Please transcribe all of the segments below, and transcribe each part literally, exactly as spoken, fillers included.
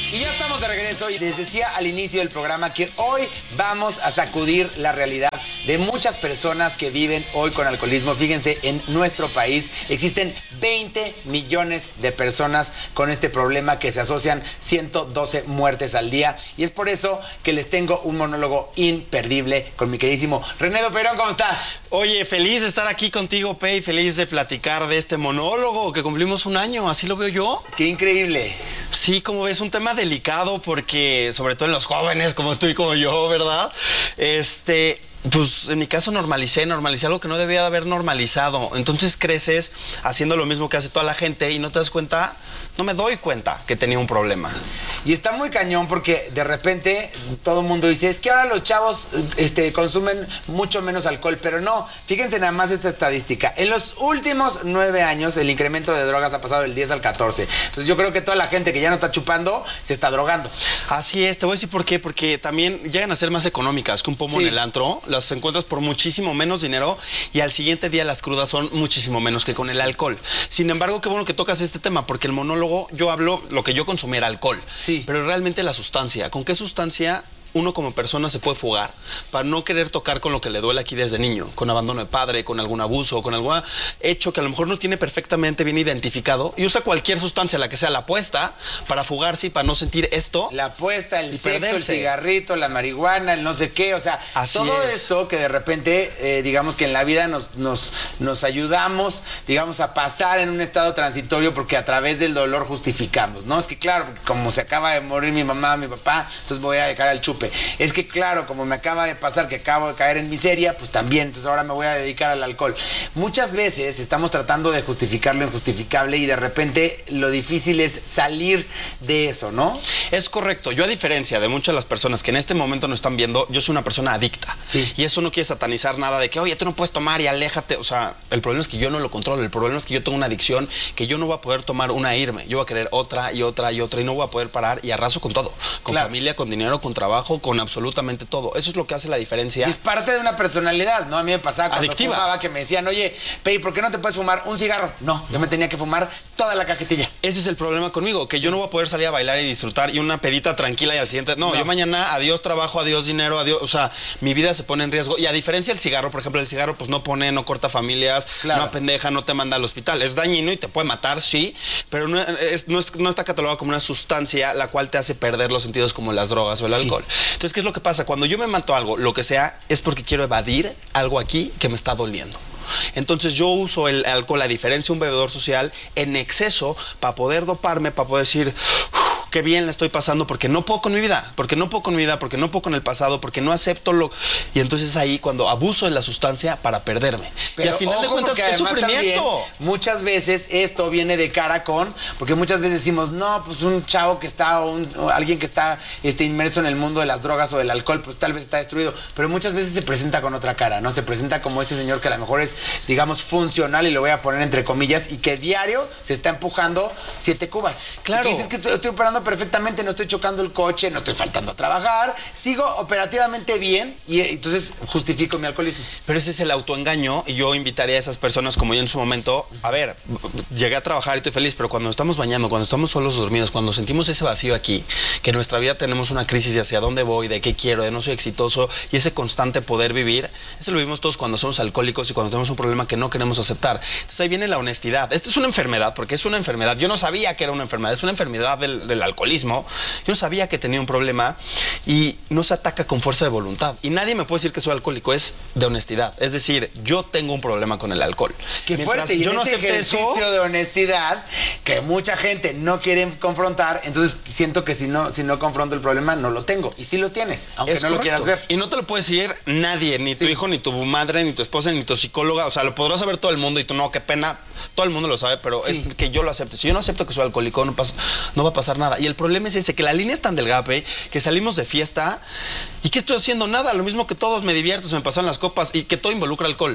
Y ya estamos de regreso y les decía al inicio del programa que hoy vamos a sacudir la realidad de muchas personas que viven hoy con alcoholismo. Fíjense, en nuestro país existen veinte millones de personas con este problema que se asocian ciento doce muertes al día. Y es por eso que les tengo un monólogo imperdible con mi queridísimo René Perón. ¿Cómo estás? Oye, feliz de estar aquí contigo, Pei, feliz de platicar de este monólogo que cumplimos un año, así lo veo yo. ¡Qué increíble! Sí, como ves, un tema delicado porque, sobre todo en los jóvenes como tú y como yo, ¿verdad? Este... Pues en mi caso normalicé, normalicé algo que no debía de haber normalizado. Entonces creces haciendo lo mismo que hace toda la gente y no te das cuenta, no me doy cuenta que tenía un problema. Y está muy cañón porque de repente todo el mundo dice, es que ahora los chavos este, consumen mucho menos alcohol, pero no, fíjense nada más esta estadística. En los últimos nueve años el incremento de drogas ha pasado del diez al catorce. Entonces yo creo que toda la gente que ya no está chupando se está drogando. Así es, te voy a decir por qué, porque también llegan a ser más económicas que un pomo Sí. en el antro. Las encuentras por muchísimo menos dinero y al siguiente día las crudas son muchísimo menos que con el alcohol. Sin embargo, qué bueno que tocas este tema, porque el monólogo, yo hablo lo que yo consumí era alcohol. Sí. Pero realmente la sustancia, ¿con qué sustancia uno como persona se puede fugar para no querer tocar con lo que le duele aquí desde niño? Con abandono de padre, con algún abuso, con algún hecho que a lo mejor no tiene perfectamente bien identificado y usa cualquier sustancia, la que sea, la apuesta, para fugarse y para no sentir esto. La apuesta, el y sexo, perderse. el cigarrito, la marihuana, el no sé qué, o sea, Así todo es. esto que de repente, eh, digamos que en la vida nos, nos, nos ayudamos, digamos, a pasar en un estado transitorio porque a través del dolor justificamos, ¿no? Es que claro, como se acaba de morir mi mamá, mi papá, entonces voy a dejar al chupe. Es que claro, como me acaba de pasar que acabo de caer en miseria, pues también, entonces ahora me voy a dedicar al alcohol. Muchas veces estamos tratando de justificar lo injustificable y de repente lo difícil es salir de eso, ¿no? Es correcto. Yo, a diferencia de muchas de las personas que en este momento no están viendo, yo soy una persona adicta. Sí. Y eso no quiere satanizar nada de que, oye, tú no puedes tomar y aléjate. O sea, el problema es que yo no lo controlo. El problema es que yo tengo una adicción que yo no voy a poder tomar una e irme. Yo voy a querer otra y otra y otra y no voy a poder parar y arraso con todo. Con Claro. familia, con dinero, con trabajo, con absolutamente todo. Eso es lo que hace la diferencia. Y es parte de una personalidad, ¿no? A mí me pasaba cuando Adictiva. fumaba que me decían, oye, Pei, ¿por qué no te puedes fumar un cigarro? No, yo me tenía que fumar toda la cajetilla. Ese es el problema conmigo, que yo no voy a poder salir a bailar y disfrutar y una pedita tranquila y al siguiente... No, No. yo mañana, adiós trabajo, adiós dinero, adiós... O sea, mi vida se pone en riesgo. Y a diferencia del cigarro, por ejemplo, el cigarro pues no pone, no corta familias, Claro. no apendeja, no te manda al hospital. Es dañino y te puede matar, sí, pero no, es, no, es- no está catalogado como una sustancia la cual te hace perder los sentidos como las drogas o el Sí. alcohol. Entonces, ¿qué es lo que pasa? Cuando yo me mato algo, lo que sea, es porque quiero evadir algo aquí que me está doliendo. Entonces yo uso el alcohol, a diferencia de un bebedor social, en exceso para poder doparme, para poder decir, "Uf, qué bien la estoy pasando", porque no puedo con mi vida, porque no puedo con mi vida, porque no puedo con el pasado, porque no acepto lo... Y entonces ahí cuando abuso de la sustancia para perderme. Pero y al final de ojo, cuentas porque es además sufrimiento. también, muchas veces esto viene de cara con, porque muchas veces decimos, no, pues un chavo que está, o, un, o alguien que está este, inmerso en el mundo de las drogas o del alcohol, pues tal vez está destruido. Pero muchas veces se presenta con otra cara, ¿no? Se presenta como este señor que a lo mejor es, digamos, funcional, y lo voy a poner entre comillas, y que diario se está empujando siete cubas. Claro. Y que dices que estoy, estoy operando perfectamente, no estoy chocando el coche, no estoy faltando a trabajar, sigo operativamente bien, y eh, entonces justifico mi alcoholismo. Pero ese es el autoengaño y yo invitaría a esas personas, como yo en su momento, a ver, llegué a trabajar y estoy feliz, pero cuando estamos bañando, cuando estamos solos dormidos, cuando sentimos ese vacío aquí, que en nuestra vida tenemos una crisis de hacia dónde voy, de qué quiero, de no soy exitoso, y ese constante poder vivir, eso lo vivimos todos cuando somos alcohólicos y cuando tenemos un problema que no queremos aceptar. Entonces ahí viene la honestidad. Esta es una enfermedad, porque es una enfermedad. Yo no sabía que era una enfermedad, es una enfermedad del, del alcoholismo. Yo no sabía que tenía un problema y no se ataca con fuerza de voluntad. Y nadie me puede decir que soy alcohólico, es de honestidad. Es decir, yo tengo un problema con el alcohol. Qué Mientras fuerte, y yo en no ese acepté ejercicio eso. de honestidad que mucha gente no quiere confrontar, entonces siento que si no, si no confronto el problema, no lo tengo. Y sí lo tienes, aunque Es no lo correcto. quieras ver. Y no te lo puede decir nadie, ni tu Sí. hijo, ni tu madre, ni tu esposa, ni tu psicóloga. O sea, lo podrá saber todo el mundo y tú no, qué pena. Todo el mundo lo sabe, pero Sí. es que yo lo acepto. Si yo no acepto que soy alcohólico, no, pasa, no va a pasar nada. Y el problema es ese, que la línea es tan delgada, Pei, que salimos de fiesta y que estoy haciendo nada. Lo mismo que todos, me divierto, se me pasan las copas y que todo involucra alcohol.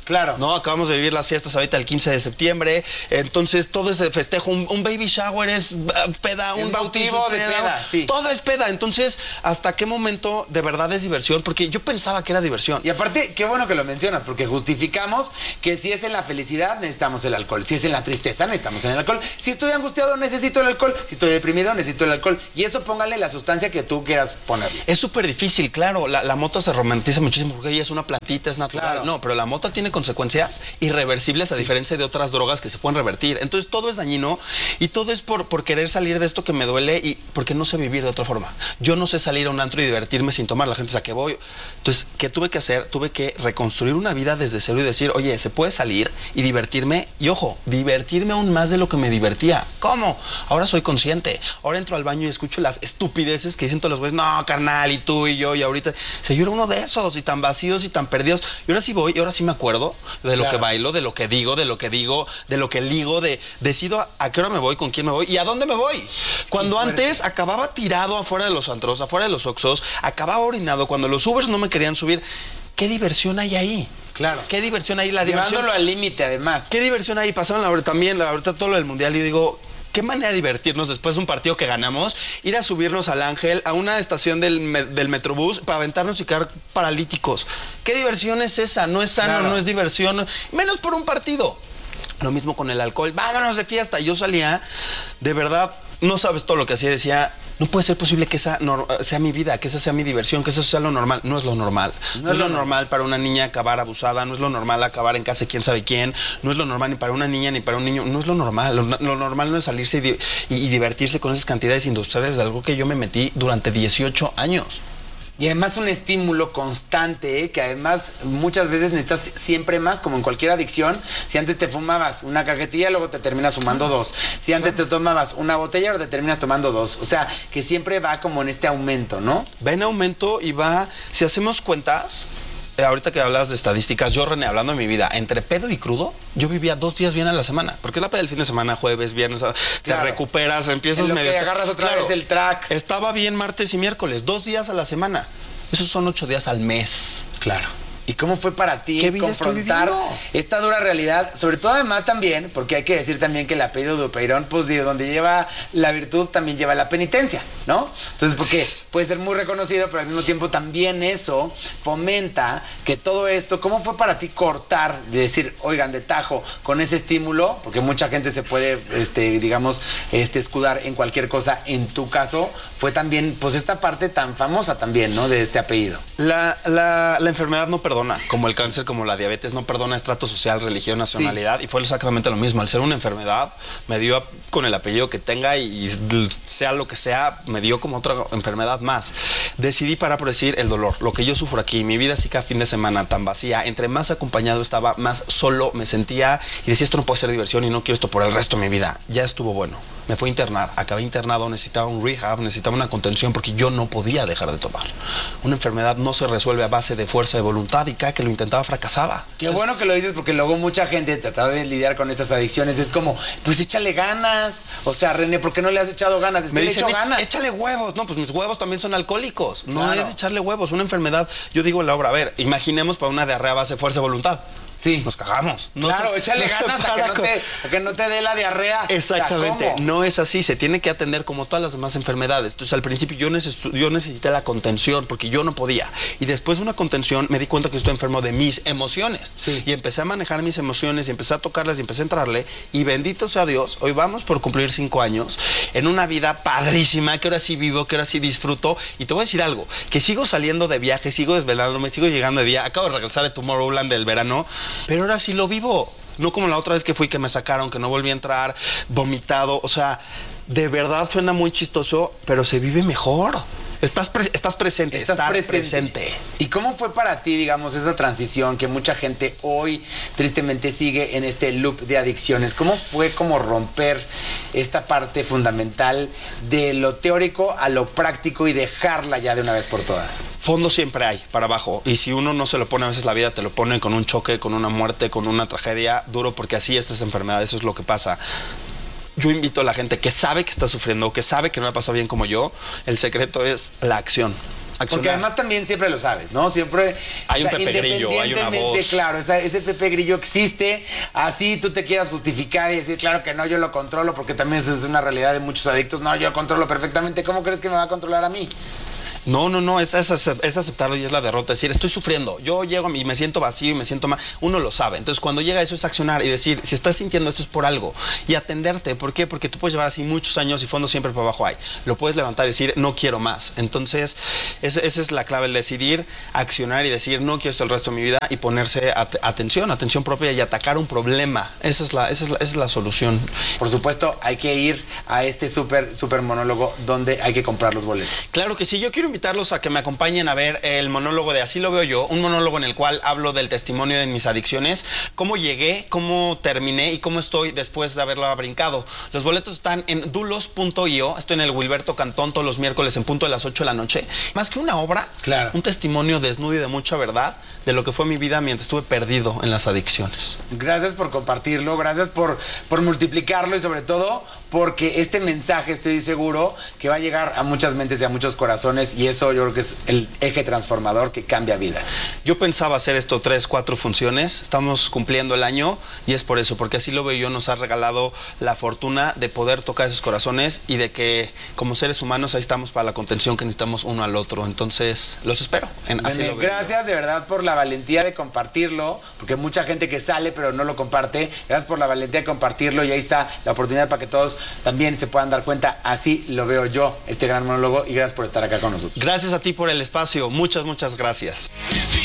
Claro. No, acabamos de vivir las fiestas ahorita el quince de septiembre. Entonces, todo ese festejo, un, un baby shower es uh, peda, un El bautizo bautizo es de peda, sí. Todo es peda. Entonces, ¿hasta qué momento de verdad es diversión? Porque yo pensaba que era diversión. Y aparte, qué bueno que lo mencionas, porque justificamos que si es en la felicidad, necesitamos el alcohol. Si es en la tristeza, necesitamos el alcohol. Si estoy angustiado, necesito el alcohol. Si estoy deprimido, necesito el alcohol. Y eso póngale la sustancia que tú quieras ponerle. Es súper difícil, claro. La, la mota se romantiza muchísimo porque ella es una plantita, es natural. Claro. No, pero la mota tiene consecuencias irreversibles a sí. diferencia de otras drogas que se pueden revertir. Entonces todo es dañino y todo es por, por querer salir de esto que me duele y porque no sé vivir de otra forma. Yo no sé salir a un antro y divertirme sin tomar. La gente dice, ¿a qué voy? Entonces, ¿qué tuve que hacer? Tuve que reconstruir una vida desde cero y decir, oye, se puede salir y divertirme. Y ojo, divertirme aún más de lo que me divertía. ¿Cómo? Ahora soy consciente. Ahora entro al baño y escucho las estupideces que dicen todos los güeyes, no, carnal, y tú y yo, y ahorita. O sea, yo era uno de esos, y tan vacíos y tan perdidos. Y ahora sí voy, y ahora sí me acuerdo de lo claro. que bailo, de lo que digo, de lo que digo, de lo que ligo, de decido a, a qué hora me voy, con quién me voy y a dónde me voy. Cuando antes acababa tirado afuera de los antros, afuera de los oxxos, acababa orinado, cuando los Ubers no me querían subir. ¿Qué diversión hay ahí? Claro. ¿Qué diversión hay? La diversión. Llevándolo al límite, además. ¿Qué diversión hay? Pasaron la, también la, ahorita todo lo del mundial y yo digo, qué manera de divertirnos después de un partido que ganamos, ir a subirnos al Ángel, a una estación del, me, del Metrobús para aventarnos y quedar paralíticos. ¿Qué diversión es esa? No es sano, claro. no es diversión, menos por un partido. Lo mismo con el alcohol, vámonos de fiesta. Yo salía, de verdad, no sabes todo lo que hacía, decía, no puede ser posible que esa no, sea mi vida, que esa sea mi diversión, que eso sea lo normal. No es lo normal. No, no es lo normal para una niña acabar abusada, no es lo normal acabar en casa de quién sabe quién, no es lo normal ni para una niña ni para un niño, no es lo normal. Lo, lo normal no es salirse y, y, y divertirse con esas cantidades industriales de algo que yo me metí durante dieciocho años. Y además un estímulo constante, ¿eh? Que además muchas veces necesitas siempre más, como en cualquier adicción. Si antes te fumabas una cajetilla, luego te terminas fumando dos. Si antes te tomabas una botella, ahora te terminas tomando dos. O sea, que siempre va como en este aumento, ¿no? Va en aumento y va, si hacemos cuentas, eh, ahorita que hablas de estadísticas, yo, René, hablando de mi vida, entre pedo y crudo, yo vivía dos días bien a la semana. Porque es la peda del fin de semana, jueves, viernes, claro. te recuperas, empiezas en lo medio... que agarras otra claro, vez el track. Estaba bien martes y miércoles, dos días a la semana. Esos son ocho días al mes. Claro. ¿Y cómo fue para ti ¿Qué vida confrontar esta dura realidad? Sobre todo además también, porque hay que decir también que el apellido Dupeirón, pues de donde lleva la virtud también lleva la penitencia, ¿no? Entonces, porque puede ser muy reconocido, pero al mismo tiempo también eso fomenta que todo esto, ¿cómo fue para ti cortar, de decir, oigan, de tajo, con ese estímulo? Porque mucha gente se puede, este, digamos, este, escudar en cualquier cosa. En tu caso, fue también, pues esta parte tan famosa también, ¿no? De este apellido. La, la, la enfermedad no perdona. Como el cáncer, como la diabetes, no perdona estrato social, religión, nacionalidad. Sí. Y fue exactamente lo mismo. Al ser una enfermedad, me dio con el apellido que tenga y, y sea lo que sea, me dio como otra enfermedad más. Decidí parar por decir el dolor, lo que yo sufro aquí, mi vida así cada fin de semana tan vacía. Entre más acompañado estaba, más solo me sentía y decía, esto no puede ser diversión y no quiero esto por el resto de mi vida. Ya estuvo bueno. Me fui a internar, acabé internado, necesitaba un rehab, necesitaba una contención porque yo no podía dejar de tomar. Una enfermedad no se resuelve a base de fuerza de voluntad y cada que lo intentaba fracasaba. Qué Entonces, bueno que lo dices porque luego mucha gente tratando de lidiar con estas adicciones es como, pues échale ganas. O sea, René, ¿por qué no le has echado ganas? Es me que dicen, le echo ganas. Échale huevos. No, pues mis huevos también son alcohólicos. No claro. es echarle huevos, una enfermedad. Yo digo en la obra, a ver, imaginemos para una diarrea a base de fuerza de voluntad. Sí. Nos cagamos. No claro, se, échale no ganas a que, no te, a que no te dé la diarrea. Exactamente. O sea, no es así. Se tiene que atender como todas las demás enfermedades. Entonces, al principio yo, neces yo necesité la contención porque yo no podía. Y después de una contención me di cuenta que estoy enfermo de mis emociones. Sí. Y empecé a manejar mis emociones y empecé a tocarlas y empecé a entrarle. Y bendito sea Dios, hoy vamos por cumplir cinco años en una vida padrísima, que ahora sí vivo, que ahora sí disfruto. Y te voy a decir algo, que sigo saliendo de viaje, sigo desvelándome, sigo llegando de día. Acabo de regresar de Tomorrowland del verano. Pero ahora sí lo vivo. No como la otra vez que fui que me sacaron, que no volví a entrar, vomitado. O sea, de verdad suena muy chistoso, pero se vive mejor. Estás, pre estás presente, estás presente. presente. ¿Y cómo fue para ti, digamos, esa transición que mucha gente hoy tristemente sigue en este loop de adicciones? ¿Cómo fue como romper esta parte fundamental de lo teórico a lo práctico y dejarla ya de una vez por todas? Fondo siempre hay para abajo. Y si uno no se lo pone, a veces la vida te lo pone con un choque, con una muerte, con una tragedia duro, porque así es esta enfermedad, eso es lo que pasa. Yo invito a la gente que sabe que está sufriendo, que sabe que no la pasa bien como yo, el secreto es la acción. accionar. Porque además también siempre lo sabes, ¿no? Siempre... Hay un Pepe Grillo, hay una voz. Claro, esa, ese Pepe Grillo existe, así tú te quieras justificar y decir, claro que no, yo lo controlo, porque también esa es una realidad de muchos adictos. No, yo lo controlo perfectamente. ¿Cómo crees que me va a controlar a mí? No, no, no, es, es, es aceptarlo y es la derrota. Es decir, estoy sufriendo, yo llego y me siento vacío y me siento mal. Uno lo sabe. Entonces, cuando llega eso es accionar y decir, si estás sintiendo esto es por algo. Y atenderte. ¿Por qué? Porque tú puedes llevar así muchos años y fondo siempre por abajo hay. Lo puedes levantar y decir, no quiero más. Entonces, esa, esa es la clave, el decidir, accionar y decir, no quiero esto el resto de mi vida y ponerse at atención, atención propia y atacar un problema. Esa es la, esa es la, esa es la solución. Por supuesto, hay que ir a este súper, súper monólogo donde hay que comprar los boletos. Claro que sí. Yo quiero invitarlos a que me acompañen a ver el monólogo de Así lo veo yo, un monólogo en el cual hablo del testimonio de mis adicciones, cómo llegué, cómo terminé y cómo estoy después de haberla brincado. Los boletos están en dulos punto i o, estoy en el Wilberto Cantón todos los miércoles en punto de las ocho de la noche. Más que una obra, claro, un testimonio desnudo y de mucha verdad de lo que fue mi vida mientras estuve perdido en las adicciones. Gracias por compartirlo, gracias por, por multiplicarlo y sobre todo porque este mensaje estoy seguro que va a llegar a muchas mentes y a muchos corazones y eso yo creo que es el eje transformador que cambia vidas. Yo pensaba hacer esto tres, cuatro funciones, estamos cumpliendo el año y es por eso, porque Así lo veo yo nos ha regalado la fortuna de poder tocar esos corazones y de que como seres humanos ahí estamos para la contención que necesitamos uno al otro. Entonces, los espero en Así lo veo Gracias yo. de verdad por la valentía de compartirlo, porque hay mucha gente que sale pero no lo comparte. Gracias por la valentía de compartirlo y ahí está la oportunidad para que todos también se puedan dar cuenta. Así lo veo yo, este gran monólogo, y gracias por estar acá con nosotros. Gracias a ti por el espacio, muchas, muchas gracias.